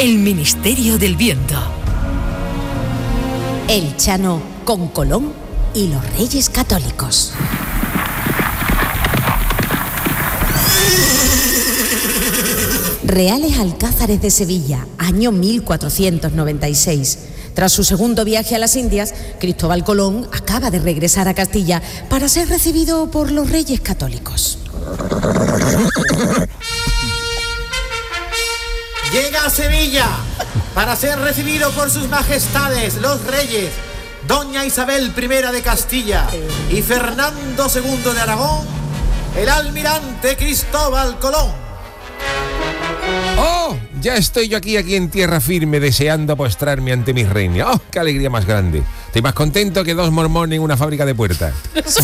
El Ministerio del Viento. El Chano con Colón y los Reyes Católicos. Reales Alcázares de Sevilla, año 1496. Tras su segundo viaje a las Indias, Cristóbal Colón acaba de regresar a Castilla para ser recibido por los Reyes Católicos. Llega a Sevilla para ser recibido por sus majestades, los reyes, doña Isabel I de Castilla y Fernando II de Aragón, el almirante Cristóbal Colón. ¡Oh! Ya estoy yo aquí en tierra firme, deseando postrarme ante mi reina. ¡Oh, qué alegría más grande! Estoy más contento que dos mormones en una fábrica de puertas.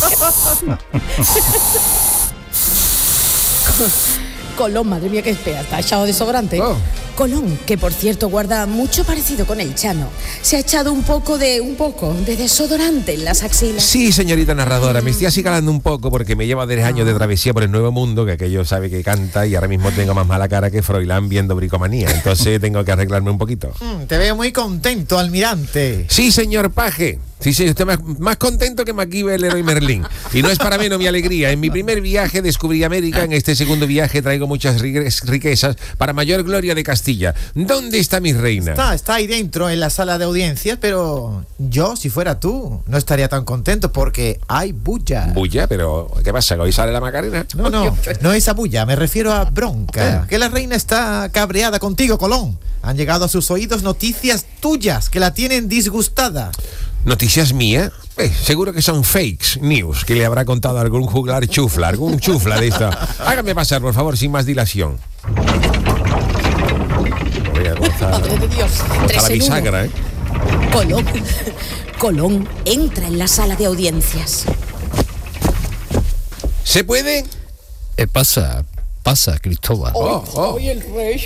Colón, madre mía, qué espera, está echado de sobrante. Oh. Colón, que por cierto guarda mucho parecido con el Chano, se ha echado un poco de desodorante en las axilas. Sí, señorita narradora, me estoy acicalando un poco porque me lleva 3 años de travesía por el Nuevo Mundo, que aquello sabe que canta, y ahora mismo tengo más mala cara que Froilán viendo Bricomanía, entonces tengo que arreglarme un poquito. Te veo muy contento, almirante. Sí, señor paje. Sí, estoy más contento que MacGyver, Leroy Merlin. Y no es para menos mi alegría. En mi primer viaje descubrí América. En este segundo viaje traigo muchas riquezas para mayor gloria de Castilla. ¿Dónde está mi reina? Está ahí dentro, en la sala de audiencias, pero yo, si fuera tú, no estaría tan contento porque hay bulla. ¿Bulla? ¿Pero qué pasa? ¿Hoy sale la Macarena? No es a bulla, me refiero a bronca. Que la reina está cabreada contigo, Colón. Han llegado a sus oídos noticias tuyas que la tienen disgustada. ¿Noticias mías? Seguro que son fakes news que le habrá contado algún juglar chufla, algún chufla de esta. Hágame pasar, por favor, sin más dilación. Madre de Dios, Está la bisagra, ¿eh? Colón entra en la sala de audiencias. ¿Se puede? Pasa, Cristóbal. ¡Ay, el rey!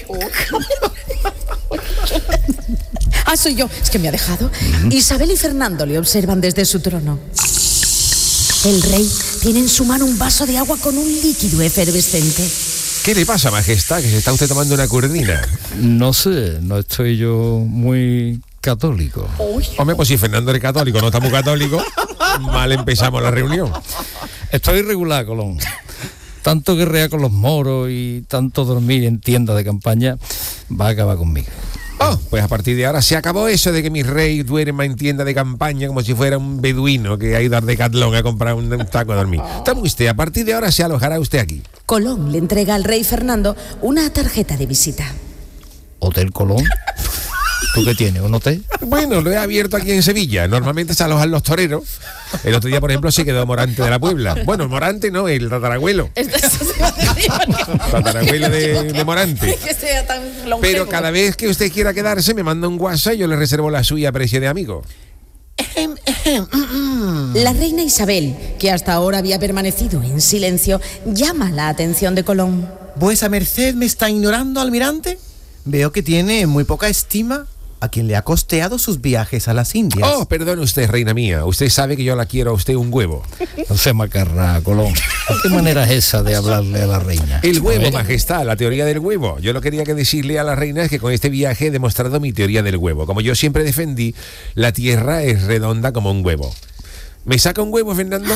Soy yo. Es que me ha dejado. Isabel y Fernando le observan desde su trono. El rey tiene en su mano un vaso de agua con un líquido efervescente. ¿Qué le pasa, majestad? ¿Que se está usted tomando una curdina? No sé, no estoy yo muy católico. Hombre, pues si Fernando es católico, no está muy católico, mal empezamos la reunión. Estoy regular, Colón. Tanto guerrear con los moros y tanto dormir en tiendas de campaña va a acabar conmigo. Pues a partir de ahora se acabó eso de que mi rey duerma en tienda de campaña como si fuera un beduino que ha ido a Decathlon a comprar un taco a dormir. Tome usted, a partir de ahora se alojará usted aquí. Colón le entrega al rey Fernando una tarjeta de visita. ¿Hotel Colón? ¿Tú qué tienes, un hotel? Bueno, lo he abierto aquí en Sevilla. Normalmente se alojan los toreros. El otro día, por ejemplo, se quedó Morante de la Puebla. Bueno, Morante no, el tatarabuelo. Tatarabuelo de Morante. Que sea tan longevo. Pero cada vez que usted quiera quedarse, me manda un WhatsApp y yo le reservo la suya a precio de amigo. La reina Isabel, que hasta ahora había permanecido en silencio, llama la atención de Colón. ¿Vuesa merced me está ignorando, almirante? Veo que tiene muy poca estima a quien le ha costeado sus viajes a las Indias. Perdone usted, reina mía. Usted sabe que yo la quiero a usted un huevo. No se macarra, Colón. ¿Qué manera es esa de hablarle a la reina? El huevo, majestad, la teoría del huevo. Yo lo quería que decirle a la reina es que con este viaje he demostrado mi teoría del huevo. Como yo siempre defendí, la tierra es redonda como un huevo. ¿Me saca un huevo, Fernando?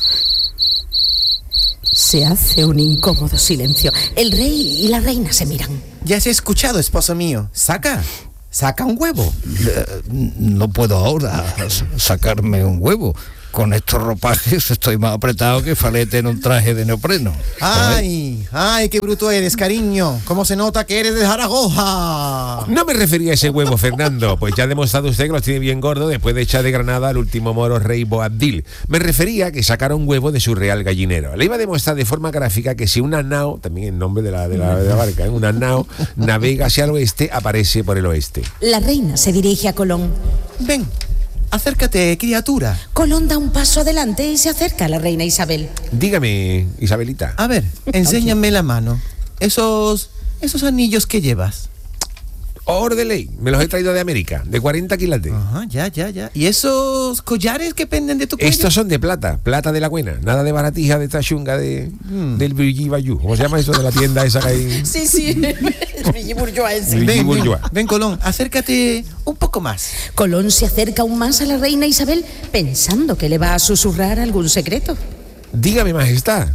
Se hace un incómodo silencio. El rey y la reina se miran. Ya se ha escuchado, esposo mío. Saca un huevo. No puedo ahora sacarme un huevo. Con estos ropajes estoy más apretado que falete en un traje de neopreno. Ay, qué bruto eres, cariño. ¿Cómo se nota que eres de Zaragoza? No me refería a ese huevo, Fernando, pues ya ha demostrado usted que los tiene bien gordo después de echar de Granada al último moro rey Boabdil. Me refería a que sacara un huevo de su real gallinero. Le iba a demostrar de forma gráfica que si una nao, también el nombre de la barca, una nao navega hacia el oeste, aparece por el oeste. La reina se dirige a Colón. Ven. Acércate, criatura. Colón da un paso adelante y se acerca a la reina Isabel. Dígame, Isabelita. A ver, enséñame la mano. Esos anillos que llevas. Or de ley, me los he traído de América, de 40 quilates. Ajá, ya. ¿Y esos collares que penden de tu cuello? Estos son de plata de la buena, nada de baratija de esta chunga del Brigitte Bayou. ¿Cómo se llama eso de la tienda esa que hay? Sí. Ven, Colón, acércate un poco más. Colón se acerca aún más a la reina Isabel pensando que le va a susurrar algún secreto. Dígame, majestad.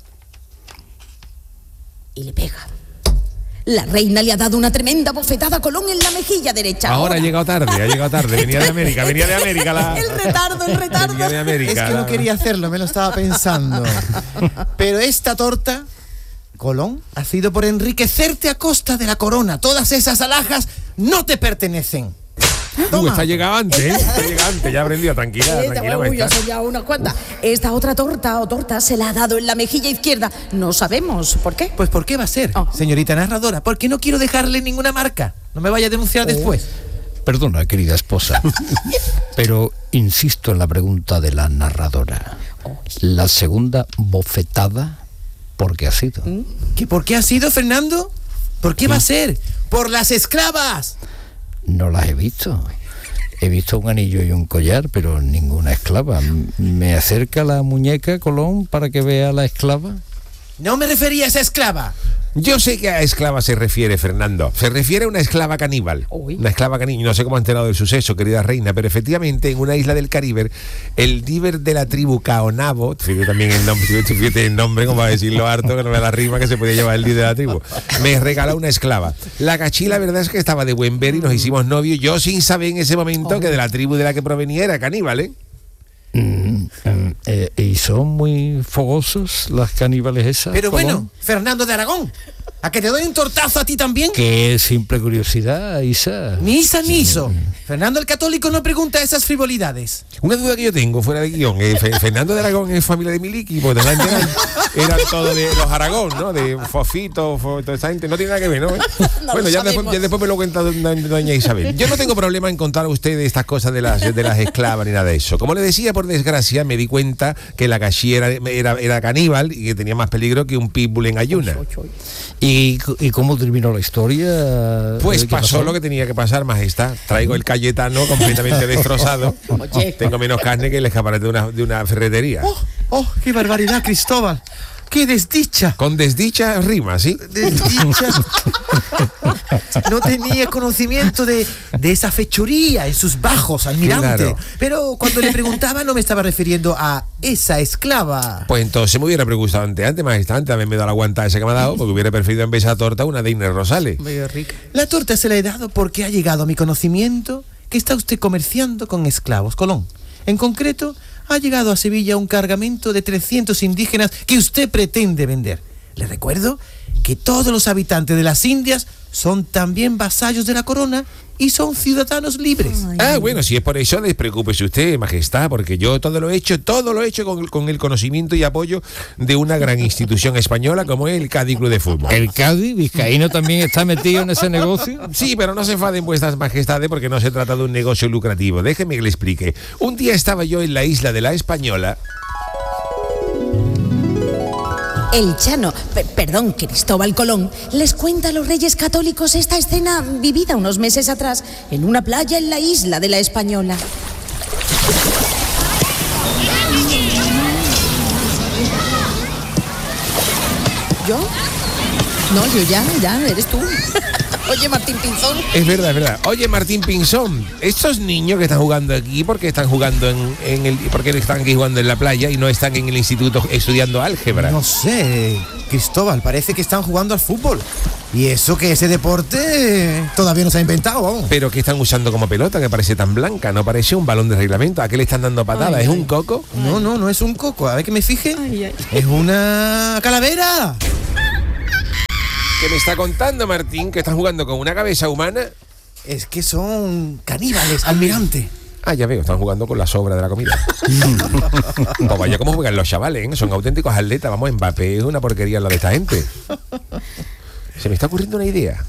Y le pega. La reina le ha dado una tremenda bofetada a Colón en la mejilla derecha. Ahora ha llegado tarde. Venía de América. El retardo. Venía de América. Es que no quería hacerlo, me lo estaba pensando. Pero esta torta, Colón, ha sido por enriquecerte a costa de la corona. Todas esas alhajas no te pertenecen. Está llegado antes, ya aprendió, tranquila, son ya unas cuantas. Esta otra torta se la ha dado en la mejilla izquierda. No sabemos por qué. Pues ¿por qué va a ser, señorita narradora? Porque no quiero dejarle ninguna marca. No me vaya a denunciar después. Perdona, querida esposa, pero insisto en la pregunta de la narradora. La segunda bofetada, ¿por qué ha sido? ¿Que por qué ha sido, Fernando? ¿Por qué va a ser? ¡Por las esclavas! No las he visto. He visto un anillo y un collar, pero ninguna esclava. ¿Me acerca la muñeca, Colón, para que vea a la esclava? No me refería a esa esclava. Yo sé que a esclava se refiere, Fernando. Se refiere a una esclava caníbal. Una esclava caníbal. No sé cómo ha enterado del suceso, querida reina, pero efectivamente en una isla del Caribe, el líder de la tribu Caonabo, fíjate también el nombre, como va a decirlo harto, que no me da la rima que se podía llevar el líder de la tribu, me regaló una esclava. La cachí, la verdad es que estaba de buen ver y nos hicimos novios, yo sin saber en ese momento que de la tribu de la que provenía era caníbal, ¿eh? ¿Y son muy fogosos las caníbales esas? Pero Colón? bueno, Fernando de Aragón, ¿a que te doy un tortazo a ti también? Qué simple curiosidad, Isa. Ni Isa ni Iso. Fernando el Católico no pregunta esas frivolidades. Una duda que yo tengo fuera de guión, Fernando de Aragón es familia de Miliki, porque eran todos de los Aragón, ¿no? De Fofito, toda esa gente, no tiene nada que ver, ¿no? Bueno, ya después me lo cuenta doña Isabel. Yo no tengo problema en contar a ustedes estas cosas de las esclavas ni nada de eso. Como le decía, por desgracia, me di cuenta que la cachí era caníbal y que tenía más peligro que un pitbull en ayuna. ¿Y cómo terminó la historia? Pues pasó lo que tenía que pasar, majestad. Traigo el Cayetano completamente destrozado. Tengo menos carne que el escaparate de una ferretería. ¡Oh, qué barbaridad, Cristóbal! ¡Qué desdicha! Con desdicha rima, ¿sí? Desdicha. No tenía conocimiento de esa fechoría en sus bajos, almirante. Claro. Pero cuando le preguntaba no me estaba refiriendo a esa esclava. Pues entonces me hubiera preguntado antes, majestad, antes me he dado la guanta esa que me ha dado, porque hubiera preferido en vez de esa torta una de Inés Rosales. La torta se la he dado porque ha llegado a mi conocimiento que está usted comerciando con esclavos, Colón. En concreto, ha llegado a Sevilla un cargamento de 300 indígenas que usted pretende vender. Le recuerdo que todos los habitantes de las Indias son también vasallos de la corona y son ciudadanos libres. Bueno, si es por eso, despreocúpese usted, majestad, porque yo todo lo he hecho con el conocimiento y apoyo de una gran institución española como es el Cádiz Club de Fútbol. ¿El Cádiz vizcaíno también está metido en ese negocio? Sí, pero no se enfaden vuestras majestades porque no se trata de un negocio lucrativo. Déjeme que le explique. Un día estaba yo en la isla de la Española. El Chano, perdón, Cristóbal Colón, les cuenta a los Reyes Católicos esta escena vivida unos meses atrás en una playa en la isla de la Española. ¿Yo? No, yo ya, eres tú. Oye, Martín Pinzón. Es verdad. Oye, Martín Pinzón, estos niños que están jugando aquí, ¿por qué están jugando por qué están aquí jugando en la playa y no están en el instituto estudiando álgebra? No sé, Cristóbal, parece que están jugando al fútbol. Y eso que ese deporte todavía no se ha inventado, vamos. Pero que están usando como pelota, que parece tan blanca, no parece un balón de reglamento. ¿A qué le están dando patadas? ¿Es un coco? No es un coco. A ver que me fije. Es una calavera. ¿Qué me está contando, Martín? ¿Que están jugando con una cabeza humana? Es que son caníbales, almirante. Ya veo, están jugando con la sobra de la comida. Pues vaya cómo juegan los chavales, ¿eh? Son auténticos atletas. Vamos, Mbappé es una porquería lo de esta gente. Se me está ocurriendo una idea.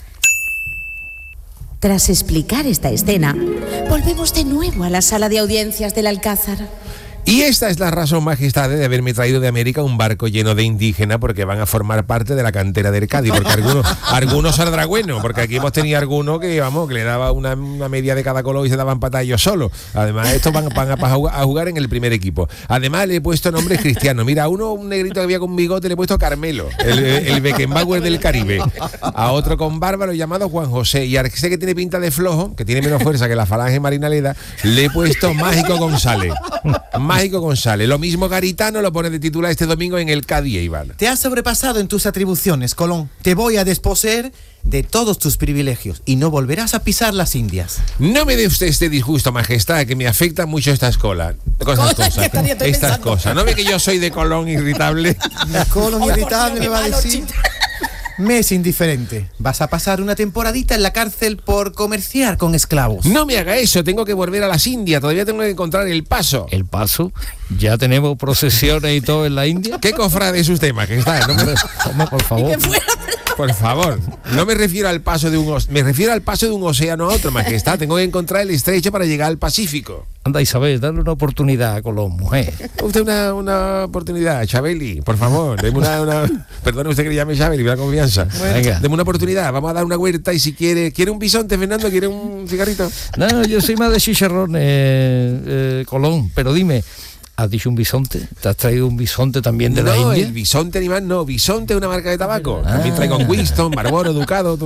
Tras explicar esta escena, volvemos de nuevo a la sala de audiencias del Alcázar. Y esta es la razón, majestad, de haberme traído de América un barco lleno de indígenas, porque van a formar parte de la cantera del Cádiz, porque algunos saldrá bueno, porque aquí hemos tenido algunos que, vamos, que le daba una media de cada color y se daban patas ellos solos. Además, estos van a jugar en el primer equipo. Además, le he puesto nombres cristianos. Mira, a uno, un negrito que había con bigote, le he puesto Carmelo, el Beckenbauer del Caribe. A otro con bárbaro llamado Juan José. Y a ese que tiene pinta de flojo, que tiene menos fuerza que la falange Marinaleda, le he puesto Mágico González. Mágico González. Lo mismo Garitano lo pone de titular este domingo en el Cádiz, Iván. Te has sobrepasado en tus atribuciones, Colón. Te voy a desposeer de todos tus privilegios y no volverás a pisar las Indias. No me dé usted este disgusto, majestad, que me afectan mucho estas cosas. Estas cosas. ¿No ve que yo soy de Colón irritable? Colón irritable me va a decir. Me es indiferente. Vas a pasar una temporadita en la cárcel por comerciar con esclavos. No me haga eso, tengo que volver a las Indias. Todavía tengo que encontrar el paso. ¿El paso? ¿Ya tenemos procesiones y todo en la India? ¿Qué cofrade es usted, majestad? Hombre, por favor. Por favor, no me refiero al paso de me refiero al paso de un océano a otro, majestad. Tengo que encontrar el estrecho para llegar al Pacífico. Anda, Isabel, dale una oportunidad a Colón, mujer. Usted una oportunidad, Chabeli, por favor. Deme perdone usted que le llame Chabeli, me da confianza. Venga. Deme una oportunidad, vamos a dar una huerta y si quiere un bisonte, Fernando, ¿quiere un cigarrito? No, yo soy más de chicharrones, Colón, pero dime, ¿has dicho un bisonte? ¿Te has traído un bisonte también de la India? No, el bisonte animal no, bisonte es una marca de tabaco. También traigo Winston, Marlboro, Ducado,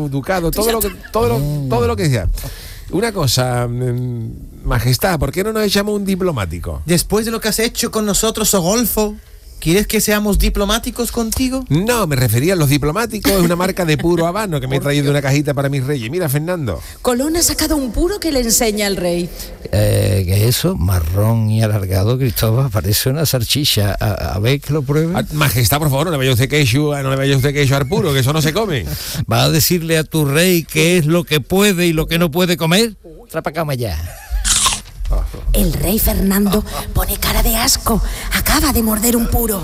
todo lo que sea. Una cosa, majestad, ¿por qué no nos echamos un diplomático? Después de lo que has hecho con nosotros, Ogolfo, ¿quieres que seamos diplomáticos contigo? No, me refería a los diplomáticos, es una marca de puro habano que me he traído de una cajita para mis reyes. Mira, Fernando. Colón ha sacado un puro que le enseña al rey. ¿Qué es eso? Marrón y alargado, Cristóbal, parece una salchicha. A ver que lo pruebe. Majestad, por favor, no le vaya usted queso al puro, que eso no se come. ¿Va a decirle a tu rey qué es lo que puede y lo que no puede comer? Trapa cama ya. El rey Fernando pone cara de asco. Acaba de morder un puro.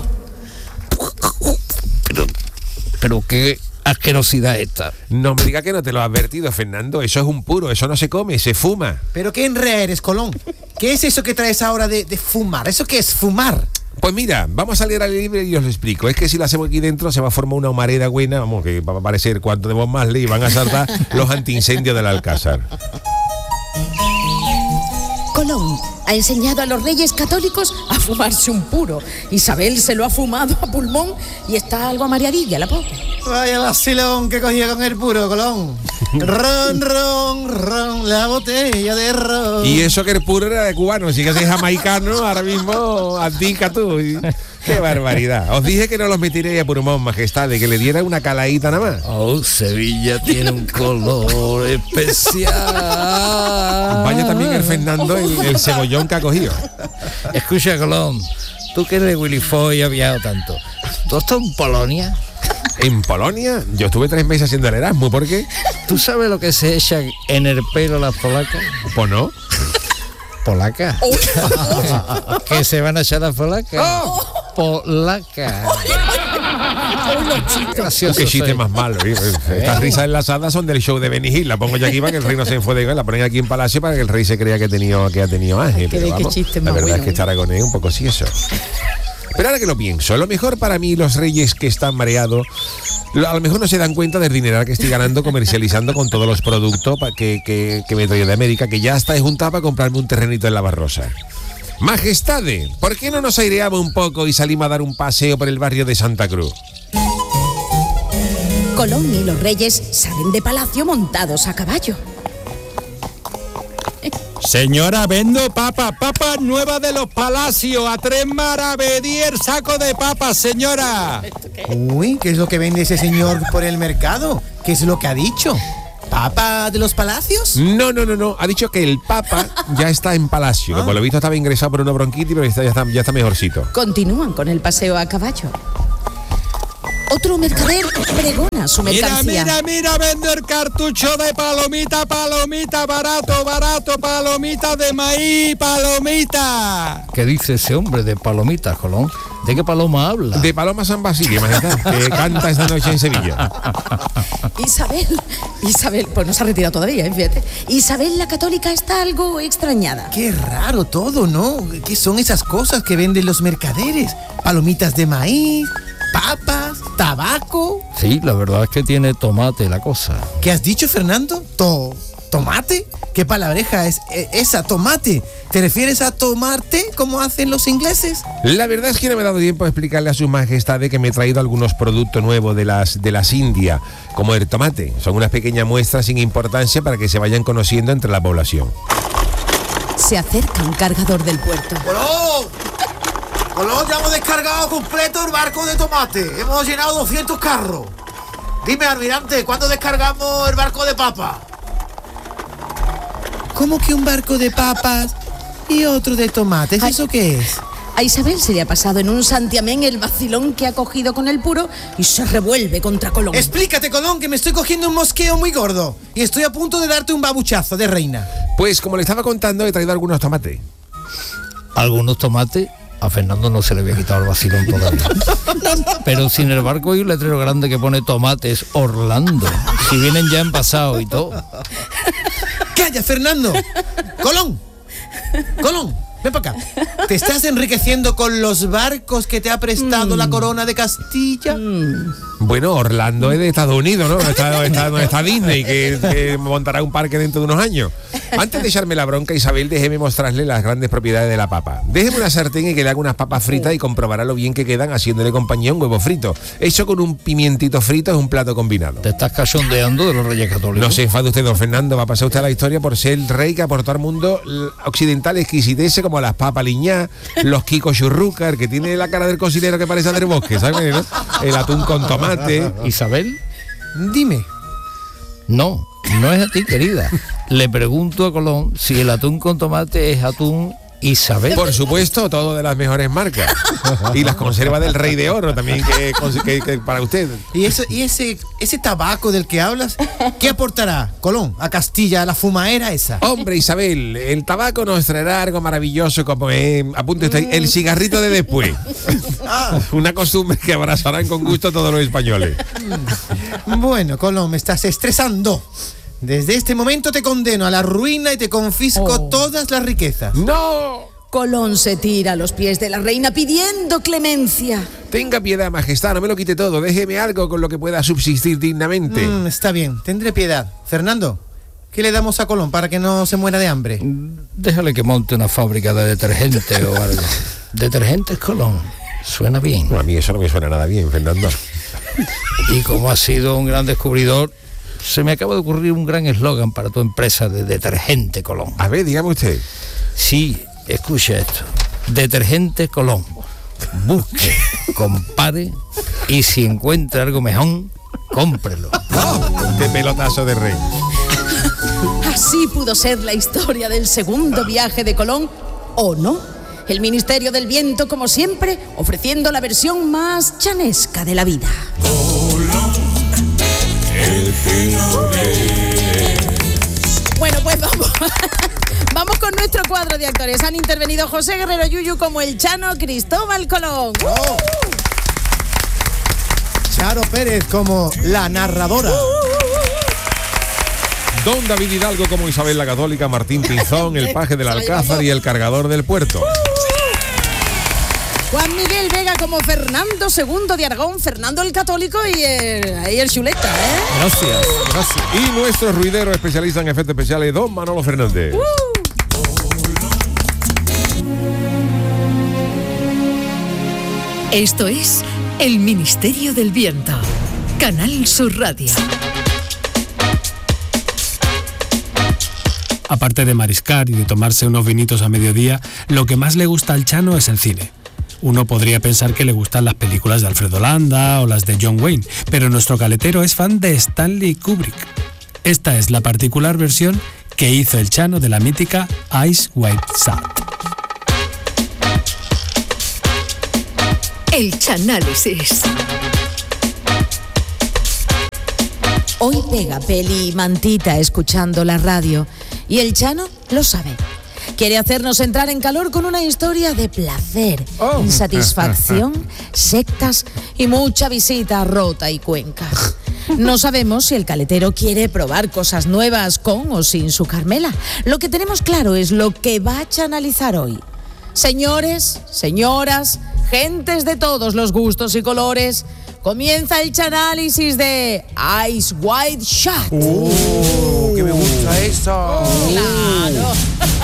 Pero qué asquerosidad esta. No me diga que no te lo he advertido, Fernando. Eso es un puro, eso no se come, se fuma. ¿Pero qué enrea eres, Colón? ¿Qué es eso que traes ahora de fumar? ¿Eso qué es fumar? Pues mira, vamos a salir al libre y os lo explico. Es que si lo hacemos aquí dentro se va a formar una humareda buena, vamos, que va a parecer cuanto de más le van a saltar los antiincendios del Alcázar. Colón ha enseñado a los reyes católicos a fumarse un puro. Isabel se lo ha fumado a pulmón y está algo mareadilla, la pobre. Vaya vacilón que cogía con el puro, Colón. Ron, ron, ron, la botella de ron. Y eso que el puro era de cubano, si que es jamaicano, ahora mismo antica tú. ¡Qué barbaridad! Os dije que no los metiréis a pulmón, majestad, de que le diera una caladita nada más. Oh, Sevilla tiene un color especial. Vaya también el Fernando, el cebollón que ha cogido. Escucha, Colón, tú que eres de Willy Foy y has viajado tanto, ¿tú estás en Polonia? ¿En Polonia? Yo estuve 3 meses haciendo el Erasmus, ¿por qué? ¿Tú sabes lo que se echan en el pelo las polacas? Pues no. ¿Polacas? ¿Qué se van a echar las polacas? Polacas. Gracioso. Qué chiste más malo. Estas risas enlazadas son del show de Benny Hill. La pongo yo aquí para que el rey no se enfade. La ponen aquí en Palacio para que el rey se crea que ha tenido ángel. Pero vamos, la verdad es que estar con él un poco sí eso. Pero ahora que lo pienso, lo mejor para mí, los reyes que están mareados, a lo mejor no se dan cuenta del dinero que estoy ganando comercializando con todos los productos que me he traído de América, que ya hasta he juntado para comprarme un terrenito en la Barrosa. Majestades, ¿por qué no nos aireamos un poco y salimos a dar un paseo por el barrio de Santa Cruz? Colón y los reyes salen de palacio montados a caballo. Señora, vendo papas nuevas de los palacios, a 3 maravedí el saco de papas, señora. Uy, ¿qué es lo que vende ese señor por el mercado? ¿Qué es lo que ha dicho? ¿Papa de los palacios? No. Ha dicho que el Papa ya está en Palacio. Que por lo visto estaba ingresado por una bronquitis, pero ya está mejorcito. Continúan con el paseo a caballo. Otro mercader pregona su mercancía. Mira, vender cartucho de palomita, barato, palomita de maíz, palomita. ¿Qué dice ese hombre de palomitas, Colón? ¿De qué paloma habla? De Paloma San Basilio, majestad, que canta esta noche en Sevilla. Isabel, pues no se ha retirado todavía, fíjate. Isabel la Católica está algo extrañada. Qué raro todo, ¿no? ¿Qué son esas cosas que venden los mercaderes? Palomitas de maíz, papas, tabaco. Sí, la verdad es que tiene tomate la cosa. ¿Qué has dicho, Fernando? ¿Tomate? ¿Qué palabreja es esa, tomate? ¿Te refieres a tomarte como hacen los ingleses? La verdad es que no me he dado tiempo a explicarle a su majestad de que me he traído algunos productos nuevos de las Indias, como el tomate. Son unas pequeñas muestras sin importancia para que se vayan conociendo entre la población. Se acerca un cargador del puerto. Colón, ya hemos descargado completo el barco de tomate. Hemos llenado 200 carros. Dime, almirante, ¿cuándo descargamos el barco de papa? ¿Cómo que un barco de papas y otro de tomates? ¿Eso qué es? A Isabel se le ha pasado en un santiamén el vacilón que ha cogido con el puro y se revuelve contra Colón. Explícate, Colón, que me estoy cogiendo un mosqueo muy gordo y estoy a punto de darte un babuchazo de reina. Pues como le estaba contando, he traído algunos tomates. ¿Algunos tomates? A Fernando no se le había quitado el vacilón todavía. Pero sin el barco hay un letrero grande que pone tomates Orlando. Si vienen ya envasados y todo. ¡Calla, Fernando! ¡Colón! Ven para acá. ¿Te estás enriqueciendo con los barcos que te ha prestado la corona de Castilla? Bueno, Orlando es de Estados Unidos, ¿no? No está Disney, que montará un parque dentro de unos años. Antes de echarme la bronca, Isabel, déjeme mostrarle las grandes propiedades de la papa. Déjeme una sartén y que le haga unas papas fritas y comprobará lo bien que quedan haciéndole compañía a un huevo frito. Hecho con un pimientito frito es un plato combinado. Te estás cachondeando de los Reyes Católicos. No se enfade usted, don Fernando. Va a pasar usted a la historia por ser el rey que aportó al mundo occidental exquisiteces como las papas liñá, los Kiko Churrucar, que tiene la cara del cocinero que parece del bosque, ¿sabes? ¿No? El atún con tomate. ¿Isabel? Dime. No es a ti, querida. Le pregunto a Colón si el atún con tomate es atún Isabel. Por supuesto, todo de las mejores marcas. Y las conservas del Rey de Oro también, que para usted. ¿Y ese tabaco del que hablas, qué aportará, Colón, a Castilla, a la fumaera esa? Hombre, Isabel, el tabaco nos traerá algo maravilloso como, apunte usted, el cigarrito de después. Una costumbre que abrazarán con gusto todos los españoles. Bueno, Colón, me estás estresando. Desde este momento te condeno a la ruina y te confisco todas las riquezas. ¡No! Colón se tira a los pies de la reina pidiendo clemencia. Tenga piedad, majestad, no me lo quite todo. Déjeme algo con lo que pueda subsistir dignamente. Está bien, tendré piedad. Fernando, ¿qué le damos a Colón para que no se muera de hambre? Déjale que monte una fábrica de detergente o algo. Detergentes Colón. Suena bien. No, a mí eso no me suena nada bien, Fernando. Y como has sido un gran descubridor, se me acaba de ocurrir un gran eslogan para tu empresa de detergente Colón. A ver, dígame usted. Sí, escucha esto. Detergente Colón. Busque, compare y si encuentra algo mejor, cómprelo. De pelotazo de rey. Así pudo ser la historia del segundo viaje de Colón, ¿o no? El Ministerio del Viento, como siempre, ofreciendo la versión más chanesca de la vida. Bueno, pues vamos con nuestro cuadro de actores. Han intervenido José Guerrero Yuyu como el Chano, Cristóbal Colón. Charo Pérez como la narradora. Don David Hidalgo como Isabel la Católica, Martín Pinzón, el paje del Alcázar y el cargador del puerto. Juan Miguel Vega como Fernando II de Aragón, Fernando el Católico y el chuleta, ¿eh? Gracias. Y nuestro ruidero especialista en efectos especiales, don Manolo Fernández. Esto es El Ministerio del Viento, Canal Sur Radio. Aparte de mariscar y de tomarse unos vinitos a mediodía, lo que más le gusta al Chano es el cine. Uno podría pensar que le gustan las películas de Alfredo Landa o las de John Wayne, pero nuestro caletero es fan de Stanley Kubrick. Esta es la particular versión que hizo el Chano de la mítica Ice White Sat. El Chanálisis. Hoy pega peli y mantita escuchando la radio y el Chano lo sabe. Quiere hacernos entrar en calor con una historia de placer, insatisfacción, sectas y mucha visita a Rota y Cuenca. No sabemos si el caletero quiere probar cosas nuevas con o sin su Carmela. Lo que tenemos claro es lo que va a analizar hoy. Señores, señoras, gentes de todos los gustos y colores, comienza el chanálisis de Ice White Shot. ¡Que me gusta eso! Claro.